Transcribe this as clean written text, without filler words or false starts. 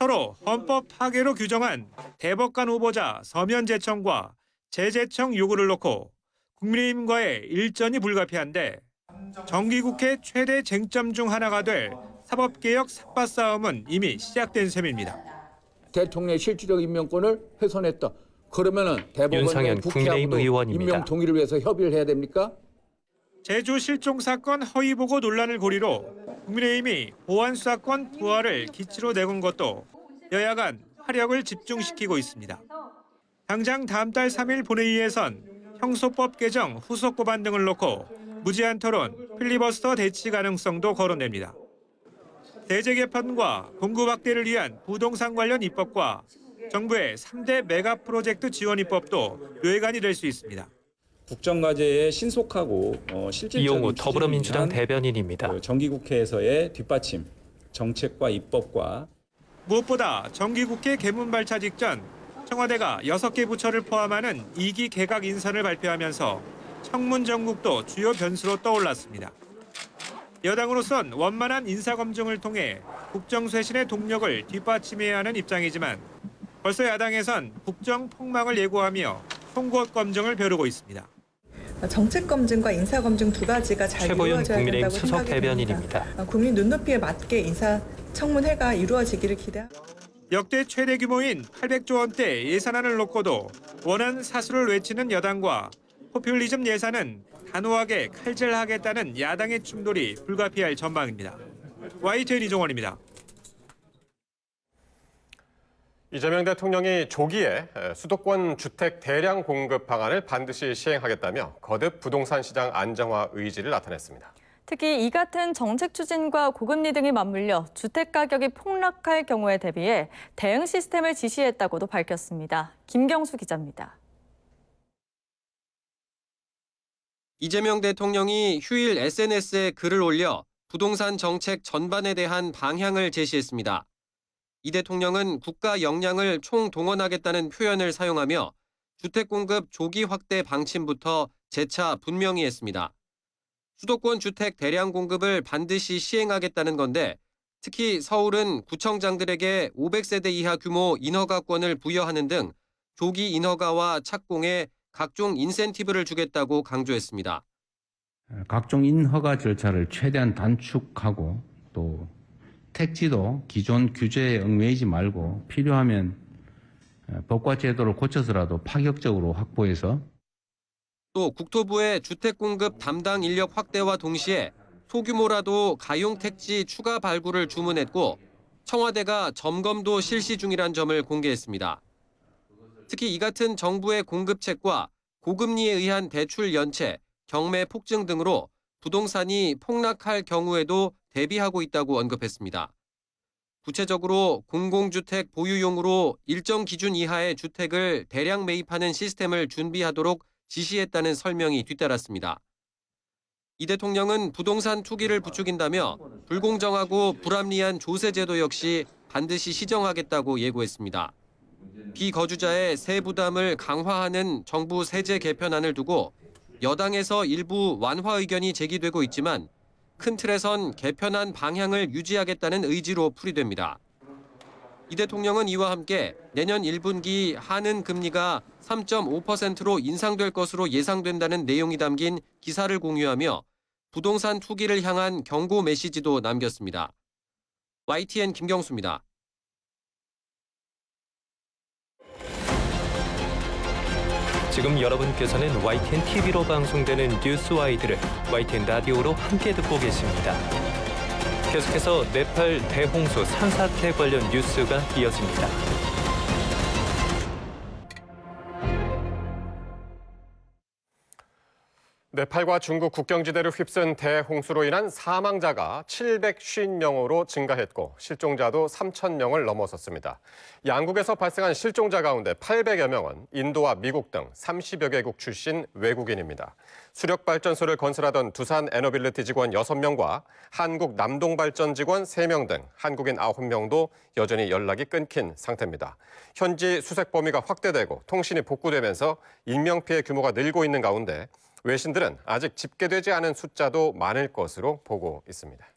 서로 헌법 파괴로 규정한 대법관 후보자 서면 제청과 재제청 요구를 놓고 국민의힘과의 일전이 불가피한데 정기국회 최대 쟁점 중 하나가 될 사법개혁 삭발 싸움은 이미 시작된 셈입니다. 대통령의 실질적 임명권을 훼손했다. 그러면은 대법원의 국회하고도 임명 동의를 위해서 협의를 해야 됩니까? 제주 실종 사건 허위 보고 논란을 고리로 국민의힘이 보안 수사권 부활을 기치로 내건 것도 여야 간 화력을 집중시키고 있습니다. 당장 다음 달 3일 본회의에선 형소법 개정 후속 법안 등을 놓고 무제한 토론, 필리버스터 대치 가능성도 거론됩니다. 대제 개편과 공급 확대를 위한 부동산 관련 입법과 정부의 3대 메가 프로젝트 지원 입법도 뇌관이 될 수 있습니다. 국정과제의 신속하고 실질적인 이용우 더불어민주당 대변인입니다. 정기국회에서의 뒷받침, 정책과 입법과 무엇보다 정기국회 개문 발차 직전 청와대가 6개 부처를 포함하는 2기 개각 인선을 발표하면서 청문 정국도 주요 변수로 떠올랐습니다. 여당으로선 원만한 인사검증을 통해 국정쇄신의 동력을 뒷받침해야 하는 입장이지만 벌써 야당에선 국정 폭망을 예고하며 송곳 검증을 벼르고 있습니다. 정책 검증과 인사 검증 두 가지가 잘 이루어져야 된다고 생각이 됩니다. 국민 눈높이에 맞게 인사 청문회가 이루어지기를 기대합니다. 역대 최대 규모인 800조 원대 예산안을 놓고도 원한 사수를 외치는 여당과 포퓰리즘 예산은 단호하게 칼질하겠다는 야당의 충돌이 불가피할 전망입니다. YTN 이종원입니다. 이재명 대통령이 조기에 수도권 주택 대량 공급 방안을 반드시 시행하겠다며 거듭 부동산 시장 안정화 의지를 나타냈습니다. 특히 이 같은 정책 추진과 고금리 등이 맞물려 주택 가격이 폭락할 경우에 대비해 대응 시스템을 지시했다고도 밝혔습니다. 김경수 기자입니다. 이재명 대통령이 휴일 SNS에 글을 올려 부동산 정책 전반에 대한 방향을 제시했습니다. 이 대통령은 국가 역량을 총동원하겠다는 표현을 사용하며 주택 공급 조기 확대 방침부터 재차 분명히 했습니다. 수도권 주택 대량 공급을 반드시 시행하겠다는 건데 특히 서울은 구청장들에게 500세대 이하 규모 인허가권을 부여하는 등 조기 인허가와 착공에 각종 인센티브를 주겠다고 강조했습니다. 각종 인허가 절차를 최대한 단축하고 또 택지도 기존 규제에 얽매이지 말고 필요하면 법과 제도를 고쳐서라도 파격적으로 확보해서 또 국토부의 주택 공급 담당 인력 확대와 동시에 소규모라도 가용 택지 추가 발굴을 주문했고 청와대가 점검도 실시 중이란 점을 공개했습니다. 특히 이 같은 정부의 공급책과 고금리에 의한 대출 연체, 경매 폭증 등으로 부동산이 폭락할 경우에도 대비하고 있다고 언급했습니다. 구체적으로 공공주택 보유용으로 일정 기준 이하의 주택을 대량 매입하는 시스템을 준비하도록 지시했다는 설명이 뒤따랐습니다. 이 대통령은 부동산 투기를 부추긴다며 불공정하고 불합리한 조세제도 역시 반드시 시정하겠다고 예고했습니다. 비거주자의 세부담을 강화하는 정부 세제 개편안을 두고 여당에서 일부 완화 의견이 제기되고 있지만 큰 틀에선 개편안 방향을 유지하겠다는 의지로 풀이됩니다. 이 대통령은 이와 함께 내년 1분기 하는 금리가 3.5%로 인상될 것으로 예상된다는 내용이 담긴 기사를 공유하며 부동산 투기를 향한 경고 메시지도 남겼습니다. YTN 김경수입니다. 지금 여러분께서는 YTN TV로 방송되는 뉴스와이드를 YTN 라디오로 함께 듣고 계십니다. 계속해서 네팔 대홍수 산사태 관련 뉴스가 이어집니다. 네팔과 중국 국경지대를 휩쓴 대홍수로 인한 사망자가 750명으로 증가했고 실종자도 3,000명을 넘어섰습니다. 양국에서 발생한 실종자 가운데 800여 명은 인도와 미국 등 30여 개국 출신 외국인입니다. 수력발전소를 건설하던 두산 에너빌리티 직원 6명과 한국 남동발전 직원 3명 등 한국인 9명도 여전히 연락이 끊긴 상태입니다. 현지 수색 범위가 확대되고 통신이 복구되면서 인명피해 규모가 늘고 있는 가운데 외신들은 아직 집계되지 않은 숫자도 많을 것으로 보고 있습니다.